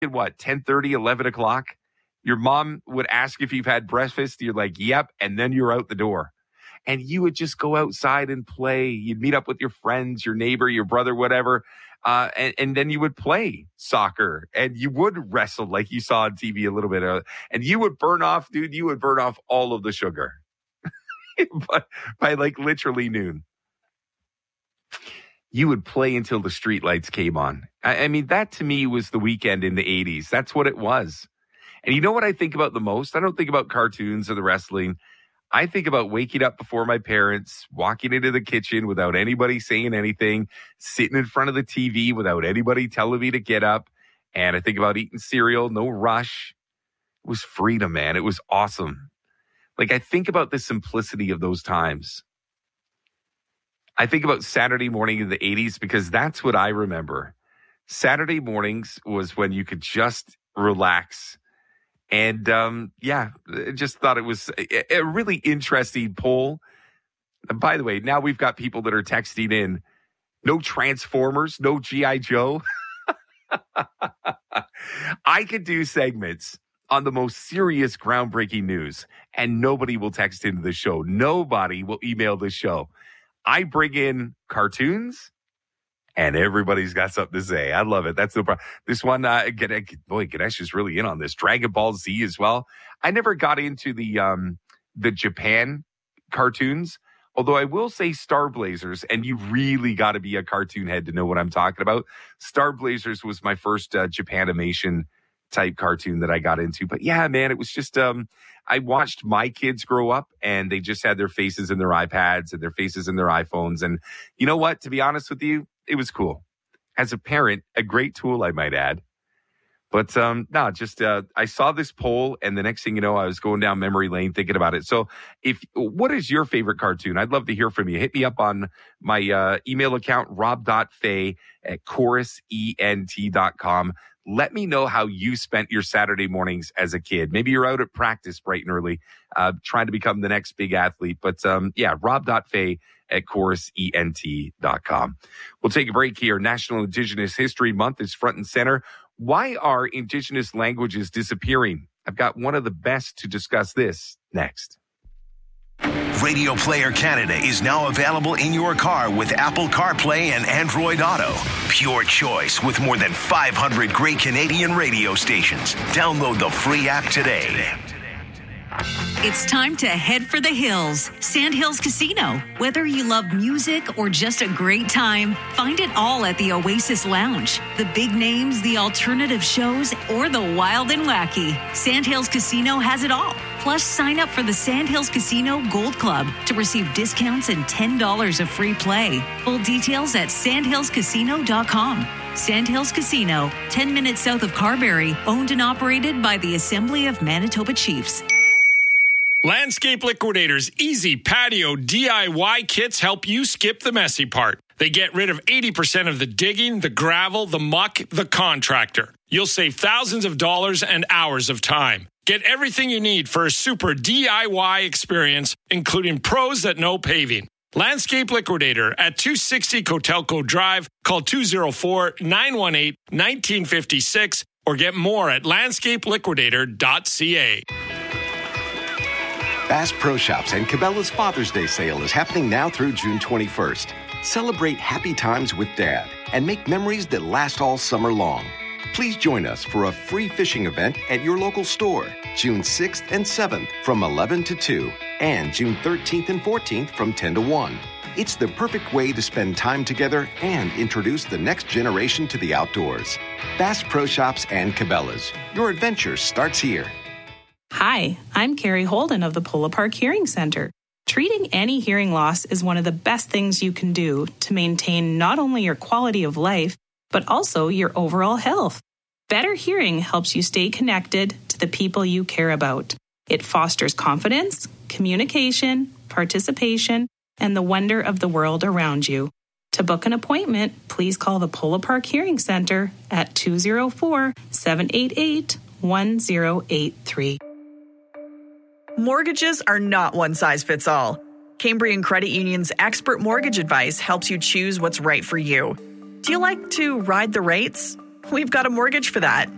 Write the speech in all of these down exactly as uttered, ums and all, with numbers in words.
at what, ten thirty, eleven o'clock? Your mom would ask if you've had breakfast. You're like, yep. And then you're out the door. And you would just go outside and play. You'd meet up with your friends, your neighbor, your brother, whatever. Uh, and, and then you would play soccer and you would wrestle like you saw on T V a little bit. Uh, and you would burn off, dude, you would burn off all of the sugar. But by like literally noon. You would play until the streetlights came on. I, I mean, that to me was the weekend in the eighties. That's what it was. And you know what I think about the most? I don't think about cartoons or the wrestling. I think about waking up before my parents, walking into the kitchen without anybody saying anything, sitting in front of the T V without anybody telling me to get up. And I think about eating cereal, no rush. It was freedom, man. It was awesome. Like, I think about the simplicity of those times. I think about Saturday morning in the eighties because that's what I remember. Saturday mornings was when you could just relax. And, um, yeah, I just thought it was a, a really interesting poll. And by the way, now we've got people that are texting in, no Transformers, no G I. Joe. I could do segments on the most serious, groundbreaking news, and nobody will text into the show. Nobody will email the show. I bring in cartoons, and everybody's got something to say. I love it. That's the problem. This one, uh, boy, Ganesh is really in on this. Dragon Ball Z as well. I never got into the um, the Japan cartoons, although I will say Star Blazers, and you really got to be a cartoon head to know what I'm talking about. Star Blazers was my first uh, Japanimation type cartoon that I got into. But yeah, man, it was just, um, I watched my kids grow up and they just had their faces in their iPads and their faces in their iPhones. And you know what? To be honest with you, it was cool. As a parent, a great tool, I might add. But um, no, just uh, I saw this poll, and the next thing you know, I was going down memory lane thinking about it. So, if what is your favorite cartoon? I'd love to hear from you. Hit me up on my uh, email account, rob dot fay at chorus ent dot com. Let me know how you spent your Saturday mornings as a kid. Maybe you're out at practice bright and early, uh, trying to become the next big athlete. But um, yeah, rob dot fay at chorus ent dot com. We'll take a break here. National Indigenous History Month is front and center. Why are Indigenous languages disappearing? I've got one of the best to discuss this next. Radio Player Canada is now available in your car with Apple CarPlay and Android Auto. Pure choice with more than five hundred great Canadian radio stations. Download the free app today. It's time to head for the hills. Sandhills Casino. Whether you love music or just a great time, find it all at the Oasis Lounge. The big names, the alternative shows, or the wild and wacky. Sandhills Casino has it all. Plus, sign up for the Sandhills Casino Gold Club to receive discounts and ten dollars of free play. Full details at sandhills casino dot com. Sandhills Casino, ten minutes south of Carberry, owned and operated by the Assembly of Manitoba Chiefs. Landscape Liquidators Easy Patio D I Y kits help you skip the messy part. They get rid of eighty percent of the digging, the gravel, the muck, the contractor. You'll save thousands of dollars and hours of time. Get everything you need for a super D I Y experience, including pros that know paving. Landscape Liquidator at two sixty Cotelco Drive. Call two oh four, nine one eight, one nine five six or get more at landscape liquidator dot c a. Bass Pro Shops and Cabela's Father's Day sale is happening now through June twenty-first. Celebrate happy times with Dad and make memories that last all summer long. Please join us for a free fishing event at your local store, June sixth and seventh from eleven to two, and June thirteenth and fourteenth from ten to one. It's the perfect way to spend time together and introduce the next generation to the outdoors. Bass Pro Shops and Cabela's. Your adventure starts here. Hi, I'm Carrie Holden of the Polo Park Hearing Center. Treating any hearing loss is one of the best things you can do to maintain not only your quality of life, but also your overall health. Better hearing helps you stay connected to the people you care about. It fosters confidence, communication, participation, and the wonder of the world around you. To book an appointment, please call the Polo Park Hearing Center at two oh four, seven eight eight, one oh eight three. Mortgages are not one size fits all. Cambrian Credit Union's expert mortgage advice helps you choose what's right for you. Do you like to ride the rates? We've got a mortgage for that.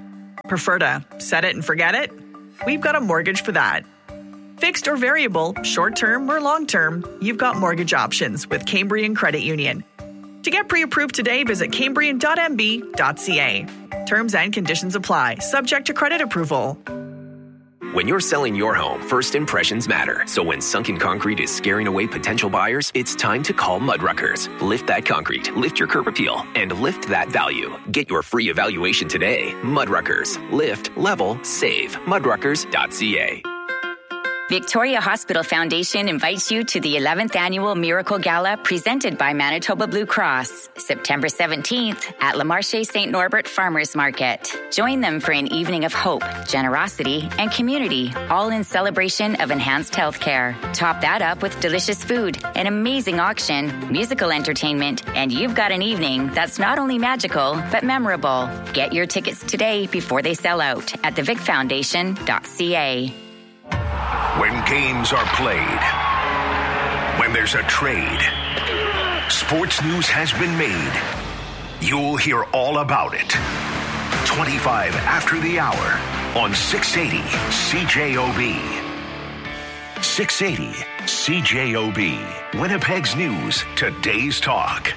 Prefer to set it and forget it? We've got a mortgage for that. Fixed or variable, short-term or long-term, you've got mortgage options with Cambrian Credit Union. To get pre-approved today, visit cambrian dot m b dot c a. Terms and conditions apply, subject to credit approval. When you're selling your home, first impressions matter. So when sunken concrete is scaring away potential buyers, it's time to call Mudruckers. Lift that concrete, lift your curb appeal, and lift that value. Get your free evaluation today. Mudruckers. Lift, level, save. mudruckers dot c a. Victoria Hospital Foundation invites you to the eleventh Annual Miracle Gala presented by Manitoba Blue Cross, September seventeenth at Le Marché Saint Norbert Farmers Market. Join them for an evening of hope, generosity, and community, all in celebration of enhanced healthcare. Top that up with delicious food, an amazing auction, musical entertainment, and you've got an evening that's not only magical, but memorable. Get your tickets today before they sell out at the vic foundation dot c a. When games are played, when there's a trade, sports news has been made. You'll hear all about it. twenty-five after the hour on six eighty C J O B. six eighty C J O B. Winnipeg's news, today's talk.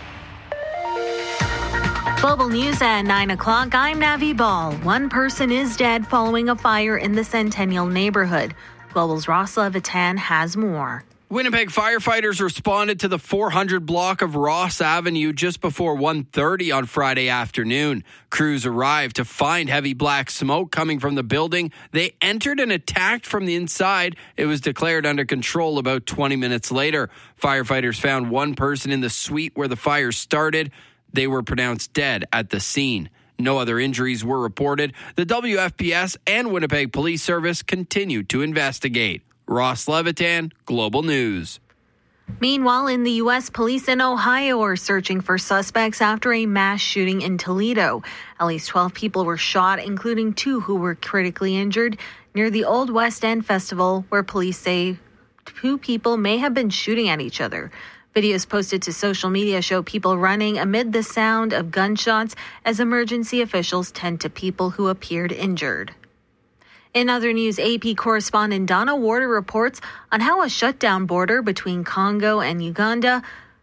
Global news at nine o'clock. I'm Navi Ball. One person is dead following a fire in the Centennial neighborhood. Global's Ross Levitan has more. Winnipeg firefighters responded to the four hundred block of Ross Avenue just before one thirty on Friday afternoon. Crews arrived to find heavy black smoke coming from the building. They entered and attacked from the inside. It was declared under control about twenty minutes later. Firefighters found one person in the suite where the fire started. They were pronounced dead at the scene. No other injuries were reported. The W F P S and Winnipeg Police Service continue to investigate. Ross Levitan, Global News. Meanwhile, in the U S, police in Ohio are searching for suspects after a mass shooting in Toledo. At least twelve people were shot, including two who were critically injured near the Old West End Festival, where police say two people may have been shooting at each other. Videos posted to social media show people running amid the sound of gunshots as emergency officials tend to people who appeared injured. In other news, A P correspondent Donna Warder reports on how a shutdown border between Congo and Uganda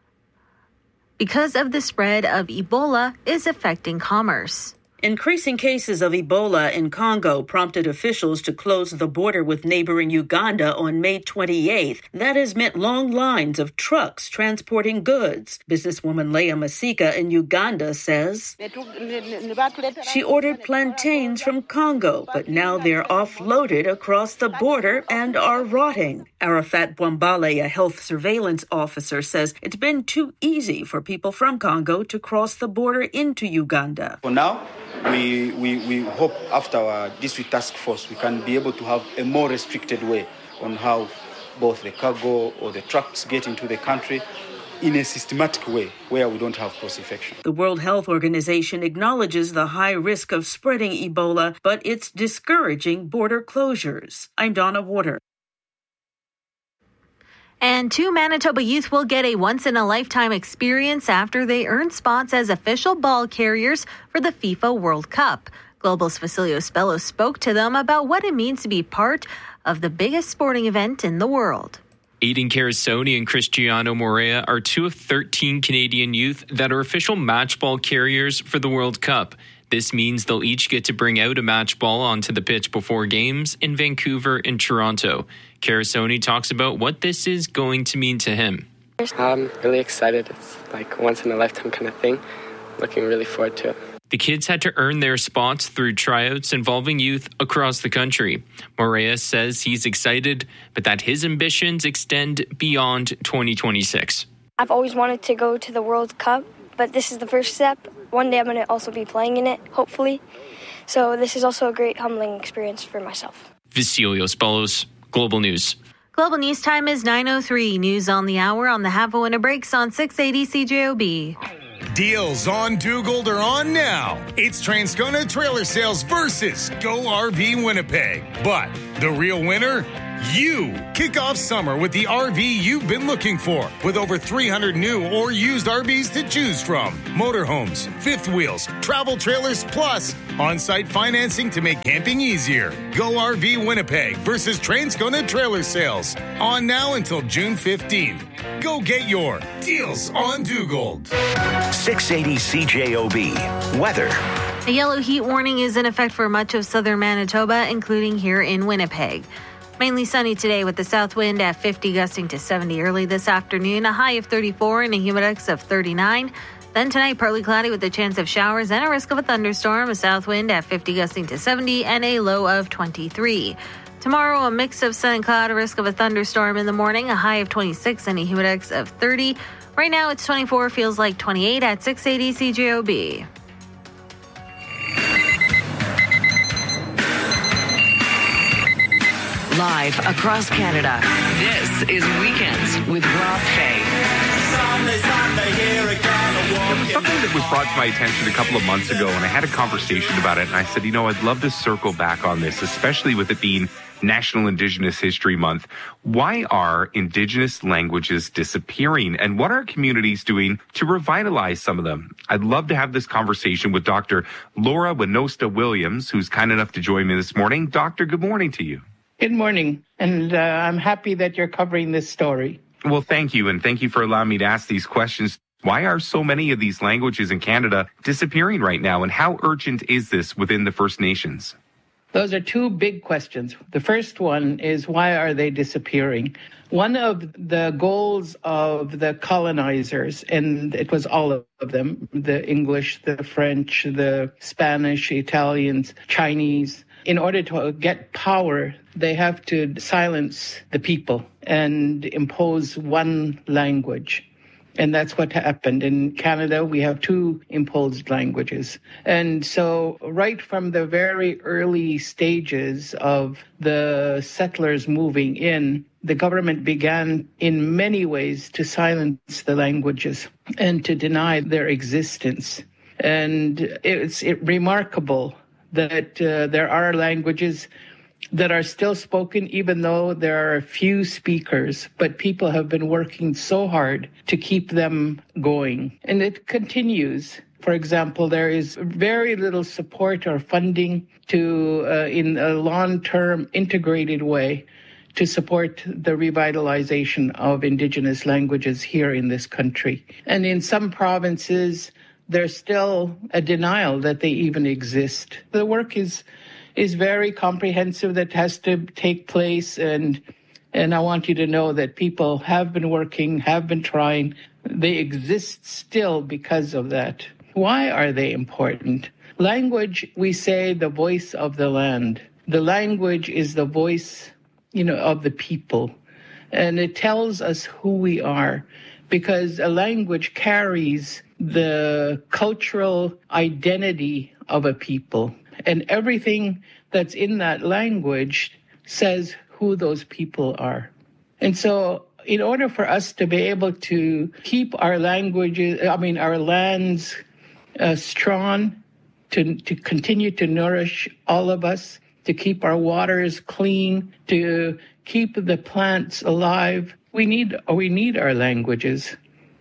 because of the spread of Ebola is affecting commerce. Increasing cases of Ebola in Congo prompted officials to close the border with neighboring Uganda on May twenty-eighth. That has meant long lines of trucks transporting goods. Businesswoman Leah Masika in Uganda says she ordered plantains from Congo, but now they're offloaded across the border and are rotting. Arafat Bwambale, a health surveillance officer, says it's been too easy for people from Congo to cross the border into Uganda. For now, We, we, we hope after our district task force, we can be able to have a more restricted way on how both the cargo or the trucks get into the country in a systematic way where we don't have cross-infection. The World Health Organization acknowledges the high risk of spreading Ebola, but it's discouraging border closures. I'm Donna Warder. And two Manitoba youth will get a once-in-a-lifetime experience after they earn spots as official ball carriers for the FIFA World Cup. Global's Facilio Spello spoke to them about what it means to be part of the biggest sporting event in the world. Aiden Carasoni and Cristiano Morea are two of thirteen Canadian youth that are official match ball carriers for the World Cup. This means they'll each get to bring out a match ball onto the pitch before games in Vancouver and Toronto. Carasoni talks about what this is going to mean to him. I'm really excited. It's like once in a lifetime kind of thing. Looking really forward to it. The kids had to earn their spots through tryouts involving youth across the country. Morea says he's excited, but that his ambitions extend beyond twenty twenty-six. I've always wanted to go to the World Cup, but this is the first step. One day I'm going to also be playing in it, hopefully. So this is also a great humbling experience for myself. Vicilio Spellos, Global News. Global News time is nine oh three. News on the hour on the Half a Winner Breaks on six eighty C J O B. Deals on Dugald are on now. It's Transcona Trailer Sales versus Go R V Winnipeg. But the real winner? You kick off summer with the R V you've been looking for, with over three hundred new or used R Vs to choose from. Motorhomes, fifth wheels, travel trailers, plus on-site financing to make camping easier. Go R V Winnipeg versus Transcona Trailer Sales. On now until June fifteenth. Go get your deals on Duggold. six eighty C J O B. Weather. A yellow heat warning is in effect for much of southern Manitoba, including here in Winnipeg. Mainly sunny today with the south wind at fifty, gusting to seventy early this afternoon, a high of thirty-four and a humidex of thirty-nine. Then tonight, partly cloudy with a chance of showers and a risk of a thunderstorm, a south wind at fifty, gusting to seventy, and a low of twenty-three. Tomorrow, a mix of sun and cloud, a risk of a thunderstorm in the morning, a high of twenty-six and a humidex of thirty. Right now, it's twenty-four, feels like twenty-eight at six eighty C J O B. Live across Canada, this is Weekends with Rob Fay. It was something that was brought to my attention a couple of months ago, and I had a conversation about it, and I said, you know, I'd love to circle back on this, especially with it being National Indigenous History Month. Why are Indigenous languages disappearing, and what are communities doing to revitalize some of them? I'd love to have this conversation with Doctor Laura Winosta Williams, who's kind enough to join me this morning. Doctor, good morning to you. Good morning, and uh, I'm happy that you're covering this story. Well, thank you, and thank you for allowing me to ask these questions. Why are so many of these languages in Canada disappearing right now, and how urgent is this within the First Nations? Those are two big questions. The first one is, why are they disappearing? One of the goals of the colonizers, and it was all of them, the English, the French, the Spanish, Italians, Chinese, in order to get power, they have to silence the people and impose one language. And that's what happened. In Canada, we have two imposed languages. And so right from the very early stages of the settlers moving in, the government began in many ways to silence the languages and to deny their existence. And it's it, remarkable that uh, there are languages that are still spoken, even though there are few speakers, but people have been working so hard to keep them going. And it continues. For example, there is very little support or funding to, uh, in a long-term integrated way, to support the revitalization of Indigenous languages here in this country. And in some provinces, there's still a denial that they even exist. The work is is very comprehensive that has to take place, and and I want you to know that people have been working, have been trying. They exist still because of that. Why are they important? Language, we say, the voice of the land. The language is the voice, you know, of the people, and it tells us who we are, because a language carries the cultural identity of a people. And everything that's in that language says who those people are. And so in order for us to be able to keep our languages, I mean, our lands uh, strong, to, to continue to nourish all of us, to keep our waters clean, to keep the plants alive, we need, we need our languages.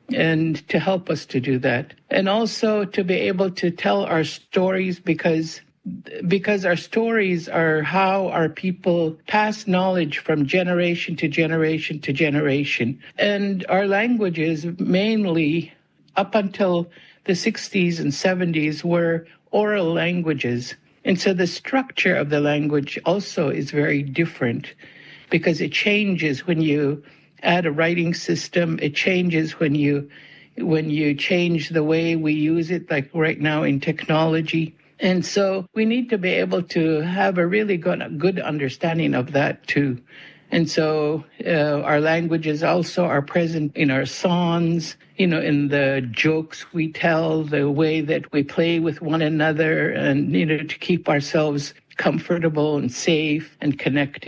And to help us to do that. And also to be able to tell our stories, because because our stories are how our people pass knowledge from generation to generation to generation. And our languages mainly, up until the sixties and seventies, were oral languages. And so the structure of the language also is very different, because it changes when you add a writing system. It changes when you when you change the way we use it, like right now in technology. And so we need to be able to have a really good, good understanding of that too. And so uh, our languages also are present in our songs, you know, in the jokes we tell, the way that we play with one another, and, you know, to keep ourselves comfortable and safe and connected.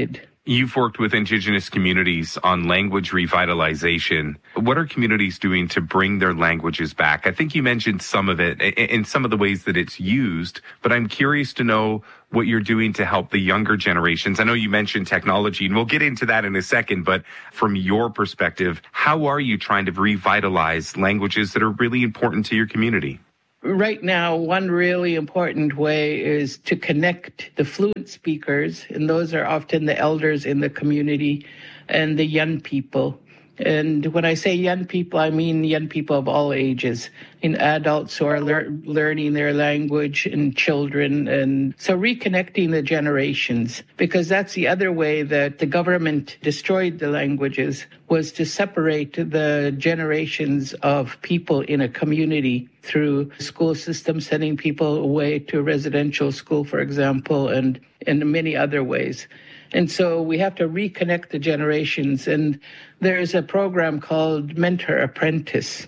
You've worked with Indigenous communities on language revitalization. What are communities doing to bring their languages back? I think you mentioned some of it in some of the ways that it's used, but I'm curious to know what you're doing to help the younger generations. I know you mentioned technology, and we'll get into that in a second, but from your perspective, how are you trying to revitalize languages that are really important to your community? Right now, one really important way is to connect the fluent speakers, and those are often the elders in the community and the young people. And when I say young people, I mean young people of all ages, in adults who are lear- learning their language, and children. And so reconnecting the generations, because that's the other way that the government destroyed the languages, was to separate the generations of people in a community through school systems, sending people away to residential school, for example, and in many other ways. And so we have to reconnect the generations. And there's a program called Mentor Apprentice.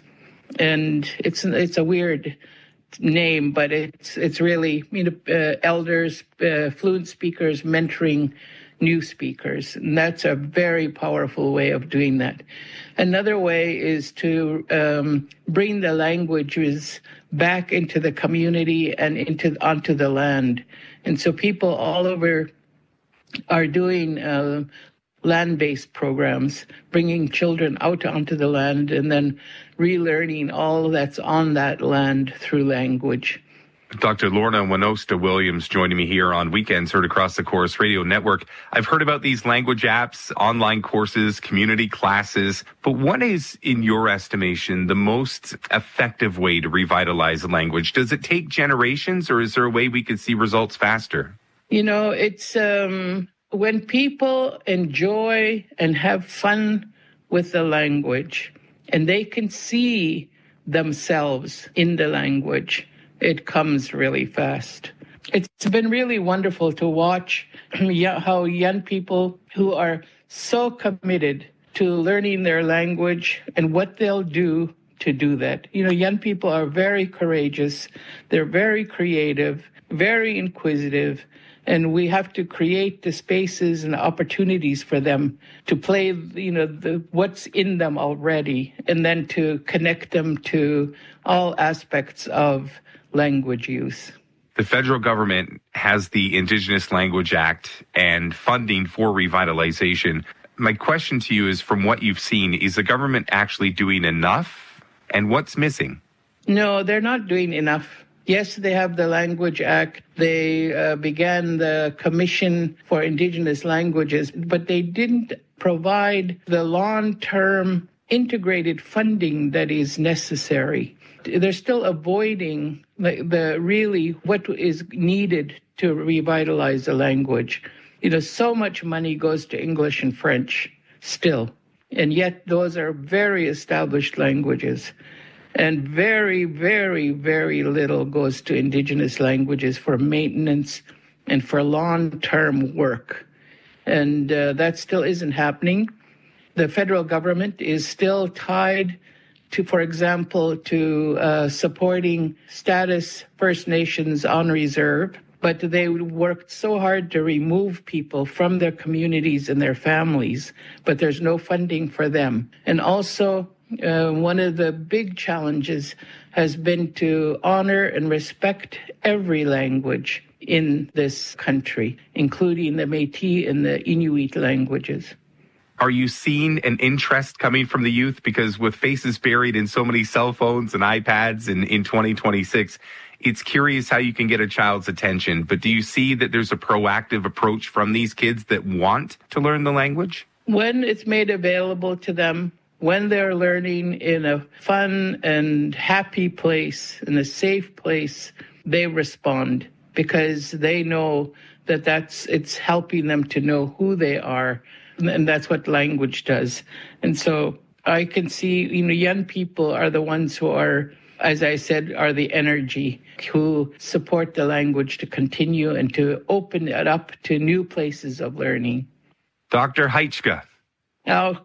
And it's it's a weird name, but it's it's really, you know, uh, elders, uh, fluent speakers mentoring new speakers. And that's a very powerful way of doing that. Another way is to um, bring the languages back into the community and into onto the land. And so people all over are doing uh, land-based programs, bringing children out onto the land and then relearning all that's on that land through language. Doctor Lorna Wanosta Williams joining me here on Weekends Heard Across the Chorus Radio Network. I've heard about these language apps, online courses, community classes, but what is, in your estimation, the most effective way to revitalize a language? Does it take generations, or is there a way we could see results faster? You know, it's um, when people enjoy and have fun with the language and they can see themselves in the language, it comes really fast. It's been really wonderful to watch how young people who are so committed to learning their language and what they'll do to do that. You know, young people are very courageous. They're very creative, very inquisitive. And we have to create the spaces and opportunities for them to play, you know, the, what's in them already, and then to connect them to all aspects of language use. The federal government has the Indigenous Language Act and funding for revitalization. My question to you is, from what you've seen, is the government actually doing enough? And what's missing? No, they're not doing enough. Yes, they have the Language Act. They uh, began the Commission for Indigenous Languages, but they didn't provide the long-term integrated funding that is necessary. They're still avoiding the, the really what is needed to revitalize the language. You know, so much money goes to English and French still, and yet those are very established languages. And very, very, very little goes to Indigenous languages for maintenance and for long-term work. And uh, that still isn't happening. The federal government is still tied to, for example, to uh, supporting status First Nations on reserve. But they worked so hard to remove people from their communities and their families, but there's no funding for them. And also, Uh, one of the big challenges has been to honor and respect every language in this country, including the Métis and the Inuit languages. Are you seeing an interest coming from the youth? Because with faces buried in so many cell phones and iPads in, in twenty twenty-six, it's curious how you can get a child's attention. But do you see that there's a proactive approach from these kids that want to learn the language? When it's made available to them, when they're learning in a fun and happy place, in a safe place, they respond because they know that that's it's helping them to know who they are, and that's what language does. And so I can see, you know, young people are the ones who are, as I said, are the energy, who support the language to continue and to open it up to new places of learning. Doctor Heichka. I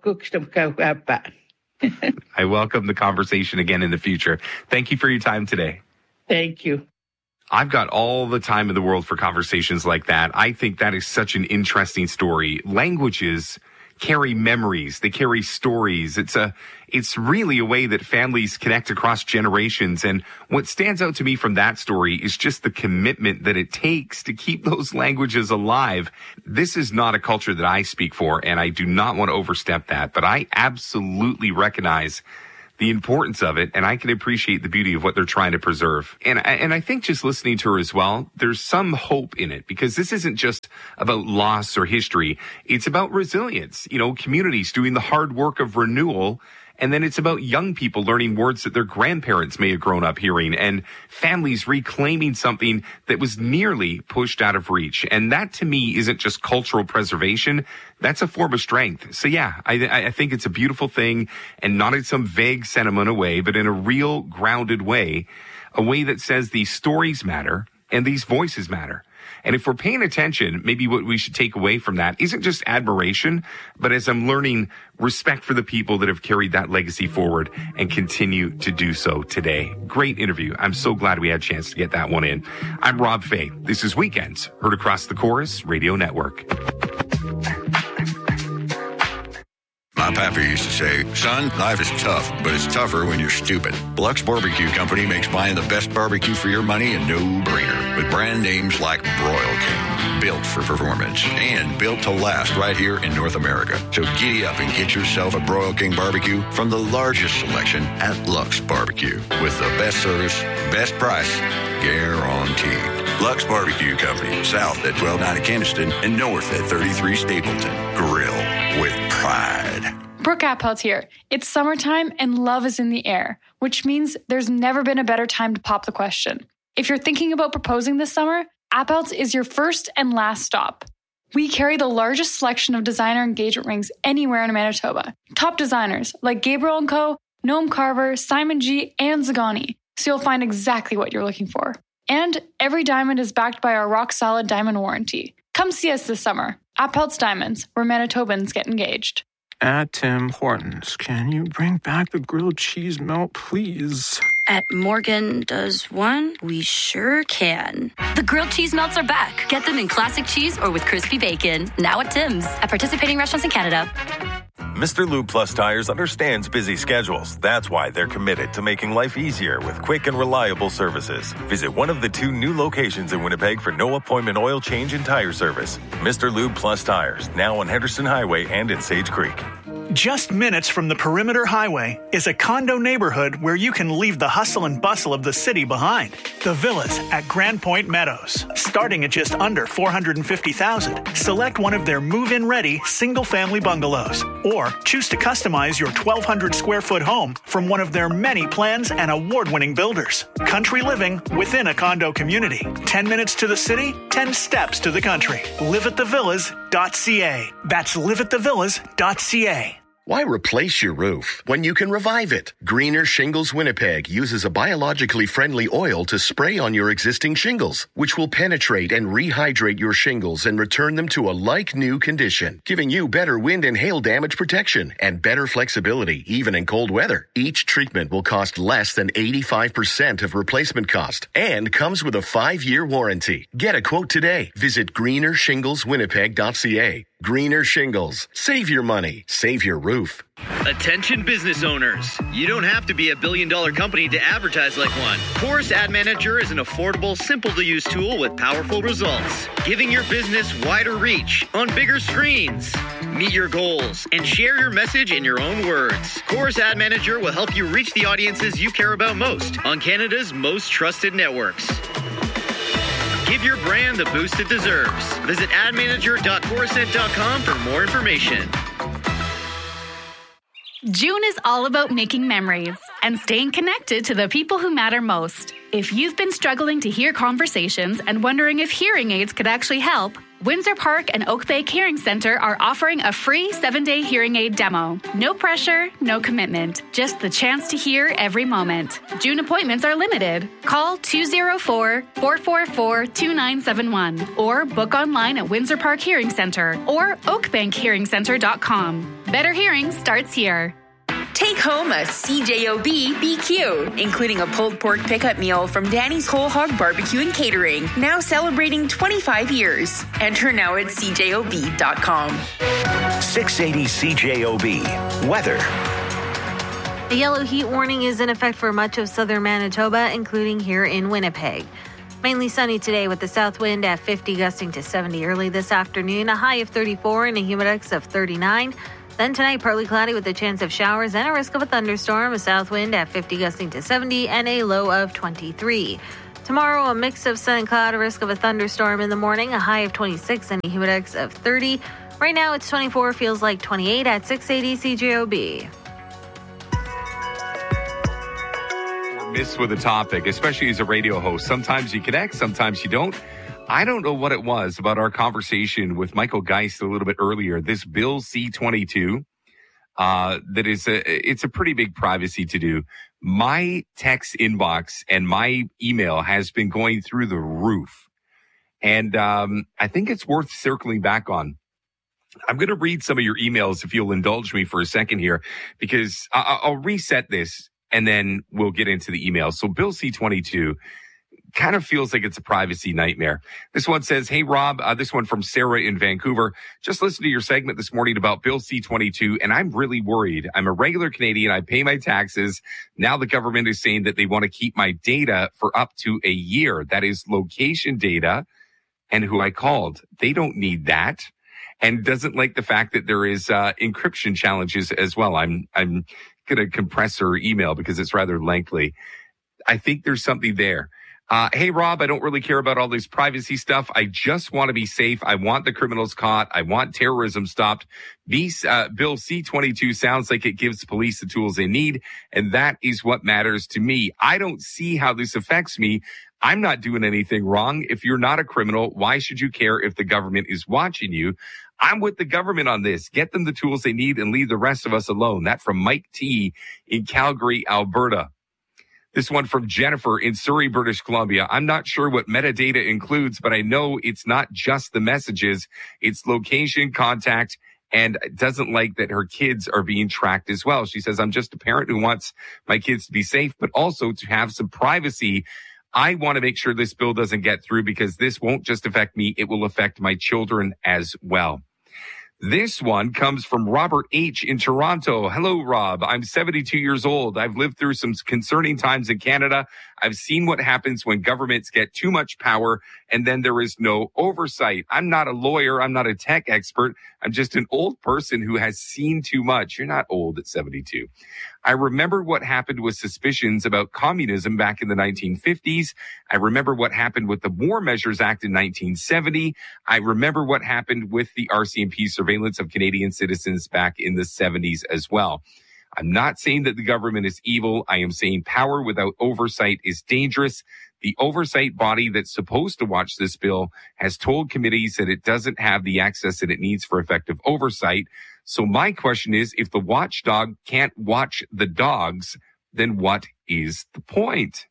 welcome the conversation again in the future. Thank you for your time today. Thank you. I've got all the time in the world for conversations like that. I think that is such an interesting story. Languages carry memories. They carry stories. It's a, it's really a way that families connect across generations. And what stands out to me from that story is just the commitment that it takes to keep those languages alive. This is not a culture that I speak for, and I do not want to overstep that, but I absolutely recognize the importance of it, and I can appreciate the beauty of what they're trying to preserve. And, and I think just listening to her as well, there's some hope in it, because this isn't just about loss or history. It's about resilience, you know, communities doing the hard work of renewal. And then it's about young people learning words that their grandparents may have grown up hearing, and families reclaiming something that was nearly pushed out of reach. And that, to me, isn't just cultural preservation. That's a form of strength. So, yeah, I, I think it's a beautiful thing, and not in some vague sentimental way, but in a real grounded way, a way that says these stories matter and these voices matter. And if we're paying attention, maybe what we should take away from that isn't just admiration, but as I'm learning, respect for the people that have carried that legacy forward and continue to do so today. Great interview. I'm so glad we had a chance to get that one in. I'm Rob Fay. This is Weekends, heard across the Chorus Radio Network. My pappy used to say, son, life is tough, but it's tougher when you're stupid. Lux Barbecue Company makes buying the best barbecue for your money a no-brainer, with brand names like Broil King, built for performance, and built to last right here in North America. So giddy up and get yourself a Broil King barbecue from the largest selection at Lux Barbecue, with the best service, best price, guaranteed. Lux Barbecue Company, south at twelve ninety Keniston and north at thirty-three Stapleton. Grill with pride. Brooke Appelt here. It's summertime and love is in the air, which means there's never been a better time to pop the question. If you're thinking about proposing this summer, Appelt is your first and last stop. We carry the largest selection of designer engagement rings anywhere in Manitoba. Top designers like Gabriel and Co., Noam Carver, Simon G., and Zagani, so you'll find exactly what you're looking for. And every diamond is backed by our rock-solid diamond warranty. Come see us this summer. Appelt's Diamonds, where Manitobans get engaged. At Tim Hortons, can you bring back the grilled cheese melt, please? At Morgan Does One, we sure can. The grilled cheese melts are back. Get them in classic cheese or with crispy bacon. Now at Tim's. At participating restaurants in Canada. Mister Lube Plus Tires understands busy schedules. That's why they're committed to making life easier with quick and reliable services. Visit one of the two new locations in Winnipeg for no appointment oil change and tire service. Mister Lube Plus Tires, now on Henderson Highway and in Sage Creek. Just minutes from the Perimeter Highway is a condo neighborhood where you can leave the hustle and bustle of the city behind. The Villas at Grand Point Meadows. Starting at just under four hundred fifty thousand dollars, select one of their move-in ready single-family bungalows. Or choose to customize your twelve hundred square foot home from one of their many plans and award-winning builders. Country living within a condo community. ten minutes to the city, ten steps to the country. live at the villas dot c a. That's live at the villas dot c a. Why replace your roof when you can revive it? Greener Shingles Winnipeg uses a biologically friendly oil to spray on your existing shingles, which will penetrate and rehydrate your shingles and return them to a like-new condition, giving you better wind and hail damage protection and better flexibility, even in cold weather. Each treatment will cost less than eighty-five percent of replacement cost and comes with a five-year warranty. Get a quote today. Visit greener shingles winnipeg dot c a. Greener Shingles. Save your money. Save your roof. Attention business owners. You don't have to be a billion dollar company to advertise like one. Chorus Ad Manager is an affordable, simple to use tool with powerful results, giving your business wider reach on bigger screens. Meet your goals and share your message in your own words. Chorus Ad Manager will help you reach the audiences you care about most on Canada's most trusted networks. Give your brand the boost it deserves. Visit ad manager dot chorusnet dot com for more information. June is all about making memories and staying connected to the people who matter most. If you've been struggling to hear conversations and wondering if hearing aids could actually help, Windsor Park and Oak Bay Hearing Center are offering a free seven-day hearing aid demo. No pressure, no commitment, just the chance to hear every moment. June appointments are limited. Call two oh four, four four four, two nine seven one or book online at Windsor Park Hearing Center or oak bank hearing center dot com. Better hearing starts here. Take home a C J O B B Q, including a pulled pork pickup meal from Danny's Whole Hog Barbecue and Catering, now celebrating twenty-five years. Enter now at C J O B dot com. six eighty C J O B. Weather. A yellow heat warning is in effect for much of southern Manitoba, including here in Winnipeg. Mainly sunny today with the south wind at fifty, gusting to seventy early this afternoon, a high of thirty-four and a humidex of thirty-nine. Then tonight, partly cloudy with a chance of showers and a risk of a thunderstorm, a south wind at fifty, gusting to seventy, and a low of twenty-three. Tomorrow, a mix of sun and cloud, a risk of a thunderstorm in the morning, a high of twenty-six and a humidex of thirty. Right now, it's twenty-four, feels like twenty-eight at six eighty C J O B. Miss with a topic, especially as a radio host. Sometimes you connect, sometimes you don't. I don't know what it was about our conversation with Michael Geist a little bit earlier. This Bill C twenty-two, uh, that is a, it's a pretty big privacy to do. My text inbox and my email has been going through the roof. And, um, I think it's worth circling back on. I'm going to read some of your emails if you'll indulge me for a second here, because I- I'll reset this and then we'll get into the emails. So Bill C twenty-two kind of feels like it's a privacy nightmare. This one says, hey, Rob, uh, this one from Sarah in Vancouver. Just listened to your segment this morning about Bill C twenty-two, and I'm really worried. I'm a regular Canadian. I pay my taxes. Now the government is saying that they want to keep my data for up to a year. That is location data and who I called. They don't need that. And doesn't like the fact that there is uh, encryption challenges as well. I'm I'm going to compress her email because it's rather lengthy. I think there's something there. Uh, hey, Rob, I don't really care about all this privacy stuff. I just want to be safe. I want the criminals caught. I want terrorism stopped. B, uh, Bill C twenty-two sounds like it gives police the tools they need, and that is what matters to me. I don't see how this affects me. I'm not doing anything wrong. If you're not a criminal, why should you care if the government is watching you? I'm with the government on this. Get them the tools they need and leave the rest of us alone. That from Mike T in Calgary, Alberta. This one from Jennifer in Surrey, British Columbia. I'm not sure what metadata includes, but I know it's not just the messages. It's location, contact, and doesn't like that her kids are being tracked as well. She says, I'm just a parent who wants my kids to be safe, but also to have some privacy. I want to make sure this bill doesn't get through because this won't just affect me. It will affect my children as well. This one comes from Robert H. in Toronto. Hello, Rob. I'm seventy-two years old. I've lived through some concerning times in Canada. I've seen what happens when governments get too much power and then there is no oversight. I'm not a lawyer. I'm not a tech expert. I'm just an old person who has seen too much. You're not old at seventy-two. I remember what happened with suspicions about communism back in the nineteen fifties. I remember what happened with the War Measures Act in nineteen seventy. I remember what happened with the R C M P surveillance of Canadian citizens back in the seventies as well. I'm not saying that the government is evil. I am saying power without oversight is dangerous. The oversight body that's supposed to watch this bill has told committees that it doesn't have the access that it needs for effective oversight. So my question is, if the watchdog can't watch the dogs, then what is the point?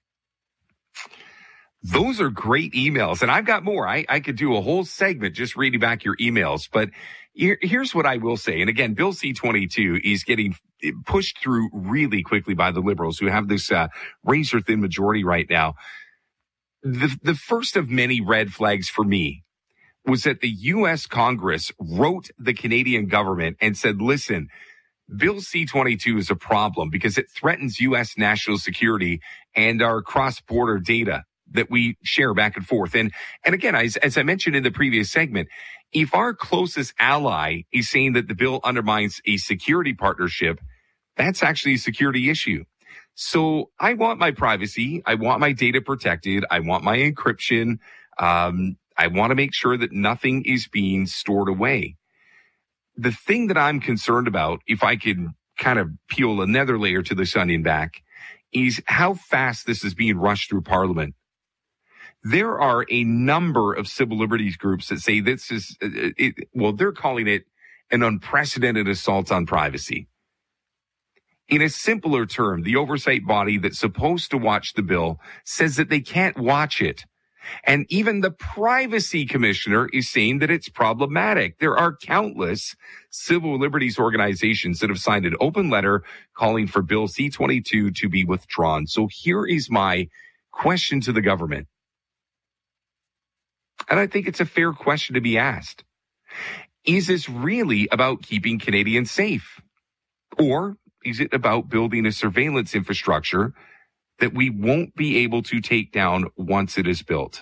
Those are great emails. And I've got more. I, I could do a whole segment just reading back your emails. But here, here's what I will say. And again, Bill C twenty-two is getting pushed through really quickly by the Liberals, who have this uh, razor-thin majority right now. The, the first of many red flags for me was that the U S Congress wrote the Canadian government and said, listen, Bill C twenty-two is a problem because it threatens U S national security and our cross-border data that we share back and forth. And, and again, as, as I mentioned in the previous segment, if our closest ally is saying that the bill undermines a security partnership, that's actually a security issue. So I want my privacy. I want my data protected. I want my encryption. Um, I want to make sure that nothing is being stored away. The thing that I'm concerned about, if I could kind of peel another layer to this onion back, is how fast this is being rushed through Parliament. There are a number of civil liberties groups that say this is, it, well, they're calling it an unprecedented assault on privacy. In a simpler term, the oversight body that's supposed to watch the bill says that they can't watch it. And even the privacy commissioner is saying that it's problematic. There are countless civil liberties organizations that have signed an open letter calling for Bill C twenty-two to be withdrawn. So here is my question to the government. And I think it's a fair question to be asked. Is this really about keeping Canadians safe? Or is it about building a surveillance infrastructure that we won't be able to take down once it is built?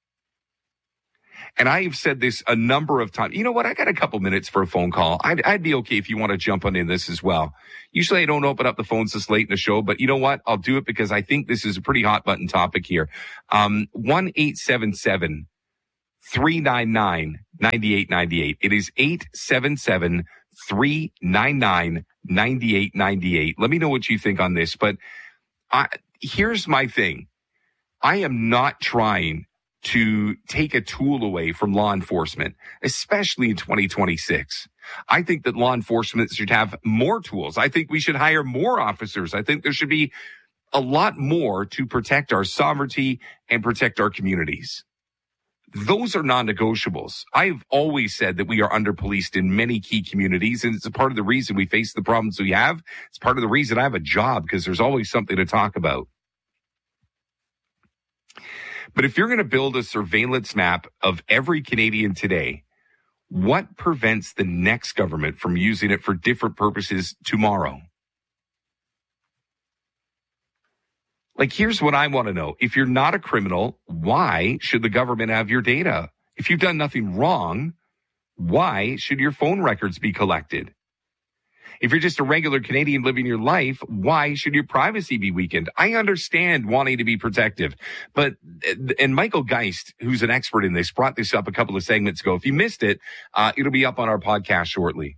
And I have said this a number of times. You know what? I got a couple minutes for a phone call. I'd, I'd be okay if you want to jump on in this as well. Usually I don't open up the phones this late in the show, but you know what? I'll do it because I think this is a pretty hot button topic here. Um, one eight seven seven, three nine nine, nine eight nine eight. It is eight seven seven, three nine nine, nine eight nine eight. Let me know what you think on this, but I, here's my thing. I am not trying to take a tool away from law enforcement, especially in twenty twenty-six. I think that law enforcement should have more tools. I think we should hire more officers. I think there should be a lot more to protect our sovereignty and protect our communities. Those are non-negotiables. I've always said that we are under-policed in many key communities, and it's a part of the reason we face the problems we have. It's part of the reason I have a job, because there's always something to talk about. But if you're going to build a surveillance map of every Canadian today, what prevents the next government from using it for different purposes tomorrow? Like, here's what I want to know. If you're not a criminal, why should the government have your data? If you've done nothing wrong, why should your phone records be collected? If you're just a regular Canadian living your life, why should your privacy be weakened? I understand wanting to be protective, but, and Michael Geist, who's an expert in this, brought this up a couple of segments ago. If you missed it, uh, it'll be up on our podcast shortly.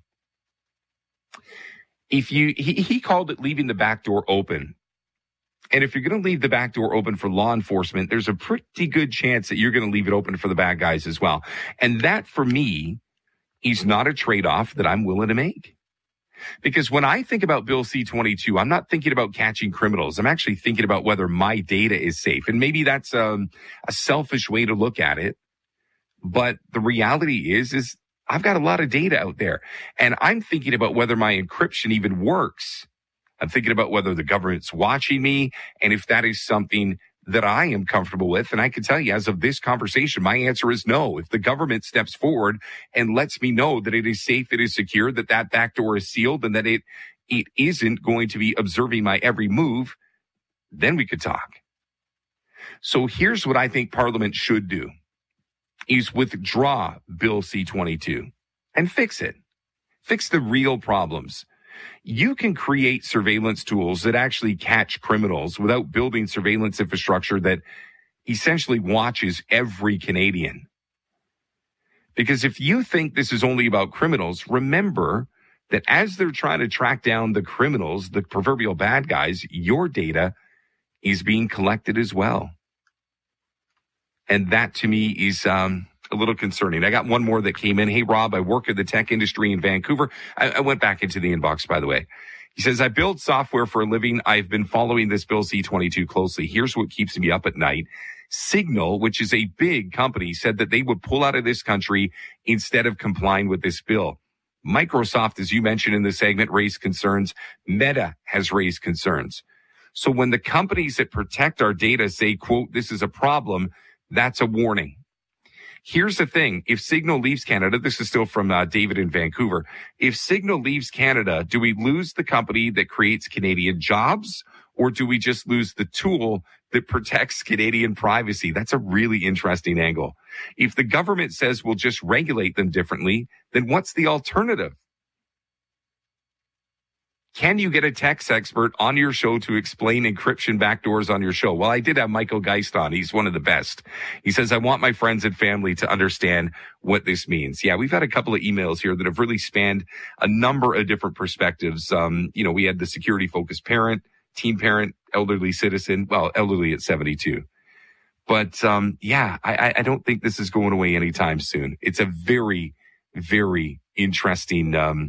If you, he, he called it leaving the back door open. And if you're going to leave the back door open for law enforcement, there's a pretty good chance that you're going to leave it open for the bad guys as well. And that, for me, is not a trade-off that I'm willing to make. Because when I think about Bill C twenty-two, I'm not thinking about catching criminals. I'm actually thinking about whether my data is safe. And maybe that's um, a selfish way to look at it. But the reality is, is I've got a lot of data out there. And I'm thinking about whether my encryption even works. I'm thinking about whether the government's watching me and if that is something that I am comfortable with. And I can tell you, as of this conversation, my answer is no. If the government steps forward and lets me know that it is safe, it is secure, that that back door is sealed, and that it it isn't going to be observing my every move, then we could talk. So here's what I think Parliament should do, is withdraw Bill C twenty-two and fix it. Fix the real problems. You can create surveillance tools that actually catch criminals without building surveillance infrastructure that essentially watches every Canadian. Because if you think this is only about criminals, remember that as they're trying to track down the criminals, the proverbial bad guys, your data is being collected as well. And that to me is um, a little concerning. I got one more that came in. Hey, Rob, I work in the tech industry in Vancouver. I, I went back into the inbox, by the way. He says, I build software for a living. I've been following this Bill C twenty-two closely. Here's what keeps me up at night. Signal, which is a big company, said that they would pull out of this country instead of complying with this bill. Microsoft, as you mentioned in the segment, raised concerns. Meta has raised concerns. So when the companies that protect our data say, quote, this is a problem, that's a warning. Here's the thing. If Signal leaves Canada, this is still from uh, David in Vancouver. If Signal leaves Canada, do we lose the company that creates Canadian jobs, or do we just lose the tool that protects Canadian privacy? That's a really interesting angle. If the government says we'll just regulate them differently, then what's the alternative? Can you get a tax expert on your show to explain encryption backdoors on your show? Well, I did have Michael Geist on. He's one of the best. He says, I want my friends and family to understand what this means. Yeah, we've had a couple of emails here that have really spanned a number of different perspectives. Um, you know, we had the security-focused parent, teen parent, elderly citizen, well, elderly at seventy-two. But, um, yeah, I, I don't think this is going away anytime soon. It's a very, very interesting um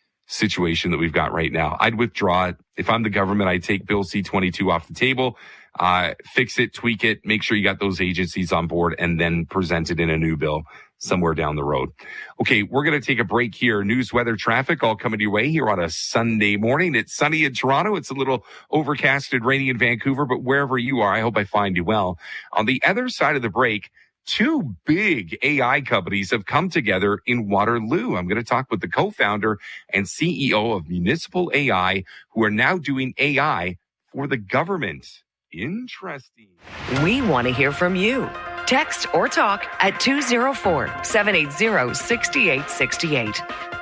situation that we've got right now. I'd withdraw it. If I'm the government, I'd take Bill C twenty-two off the table. Uh, fix it, tweak it, make sure you got those agencies on board, and then present it in a new bill somewhere down the road. Okay, we're going to take a break here. News, weather, traffic all coming your way here on a Sunday morning. It's sunny in Toronto. It's a little overcasted, rainy in Vancouver, but wherever you are, I hope I find you well. On the other side of the break, two big A I companies have come together in Waterloo. I'm going to talk with the co-founder and C E O of Municipal A I, who are now doing A I for the government. Interesting. We want to hear from you. Text or talk at two oh four, seven eight zero, six eight six eight.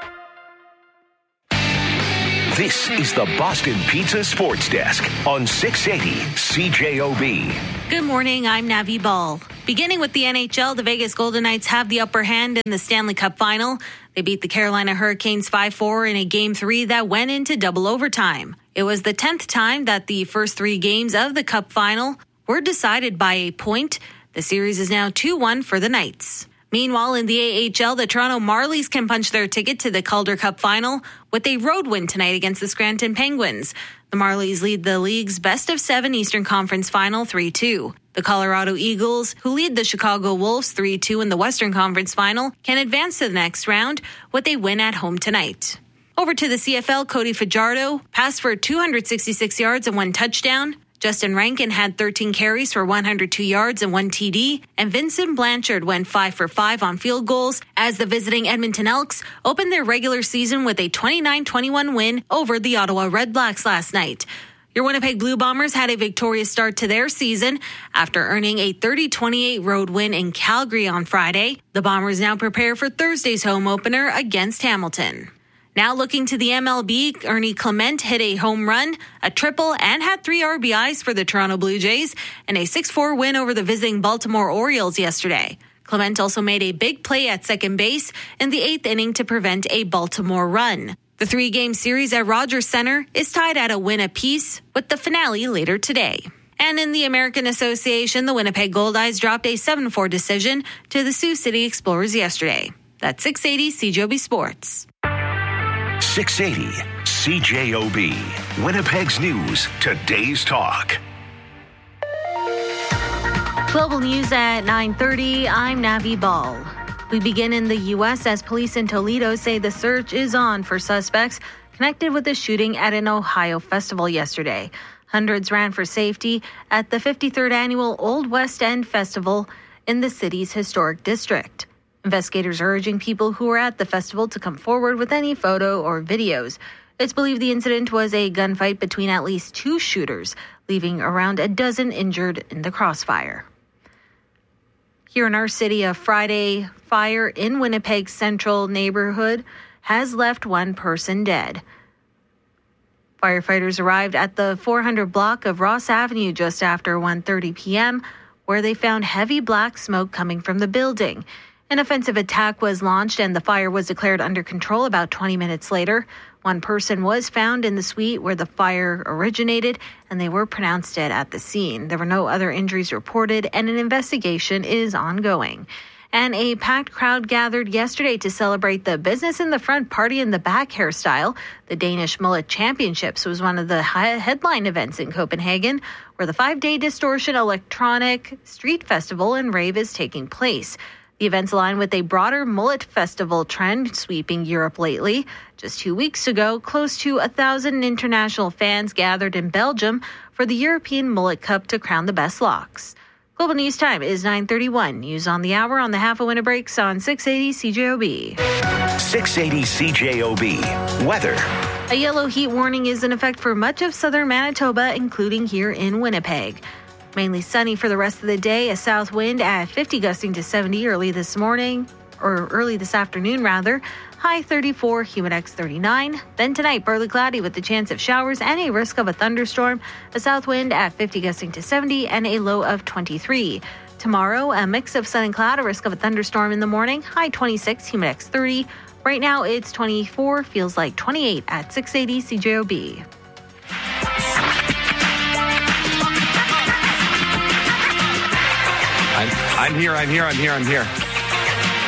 This is the Boston Pizza Sports Desk on six eighty C J O B. Good morning, I'm Navi Ball. Beginning with the N H L, the Vegas Golden Knights have the upper hand in the Stanley Cup final. They beat the Carolina Hurricanes five four in a game three that went into double overtime. It was the tenth time that the first three games of the Cup final were decided by a point. The series is now two one for the Knights. Meanwhile, in the A H L, the Toronto Marlies can punch their ticket to the Calder Cup final with a road win tonight against the Scranton Penguins. The Marlies lead the league's best of seven Eastern Conference final three two. The Colorado Eagles, who lead the Chicago Wolves three two in the Western Conference final, can advance to the next round with a win at home tonight. Over to the C F L, Cody Fajardo passed for two hundred sixty-six yards and one touchdown. Justin Rankin had thirteen carries for one hundred two yards and one T D, and Vincent Blanchard went five for five on field goals as the visiting Edmonton Elks opened their regular season with a twenty-nine twenty-one win over the Ottawa Redblacks last night. Your Winnipeg Blue Bombers had a victorious start to their season after earning a thirty twenty-eight road win in Calgary on Friday. The Bombers now prepare for Thursday's home opener against Hamilton. Now looking to the M L B, Ernie Clement hit a home run, a triple, and had three R B Is for the Toronto Blue Jays and a six four win over the visiting Baltimore Orioles yesterday. Clement also made a big play at second base in the eighth inning to prevent a Baltimore run. The three-game series at Rogers Center is tied at a win apiece, with the finale later today. And in the American Association, the Winnipeg Goldeyes dropped a seven four decision to the Sioux City Explorers yesterday. That's six eighty C J O B Sports. six eighty C J O B. Winnipeg's news, today's talk. Global news at nine thirty. I'm Navi Ball. We begin in the U S as police in Toledo say the search is on for suspects connected with the shooting at an Ohio festival yesterday. Hundreds ran for safety at the fifty-third annual Old West End Festival in the city's historic district. Investigators are urging people who were at the festival to come forward with any photo or videos. It's believed the incident was a gunfight between at least two shooters, leaving around a dozen injured in the crossfire. Here in our city, a Friday fire in Winnipeg's central neighborhood has left one person dead. Firefighters arrived at the four hundred block of Ross Avenue just after one thirty p.m., where they found heavy black smoke coming from the building. An offensive attack was launched and the fire was declared under control about twenty minutes later. One person was found in the suite where the fire originated, and they were pronounced dead at the scene. There were no other injuries reported, and an investigation is ongoing. And a packed crowd gathered yesterday to celebrate the business in the front, party in the back hairstyle. The Danish Mullet Championships was one of the headline events in Copenhagen, where the five-day Distortion Electronic Street Festival and Rave is taking place. The events align with a broader mullet festival trend sweeping Europe lately. Just two weeks ago, close to a thousand international fans gathered in Belgium for the European Mullet Cup to crown the best locks. Global News Time is nine thirty-one. News on the hour on the half a winter breaks on six eighty C J O B. six eighty C J O B. Weather. A yellow heat warning is in effect for much of southern Manitoba, including here in Winnipeg. Mainly sunny for the rest of the day. A south wind at fifty gusting to seventy early this morning, or early this afternoon rather. High thirty-four, Humidex thirty-nine. Then tonight, partly cloudy with the chance of showers and a risk of a thunderstorm. A south wind at fifty gusting to seventy and a low of twenty-three. Tomorrow, a mix of sun and cloud, a risk of a thunderstorm in the morning. High twenty-six, Humidex thirty. Right now it's twenty-four, feels like twenty-eight at six eighty C J O B. I'm, I'm here, I'm here, I'm here, I'm here.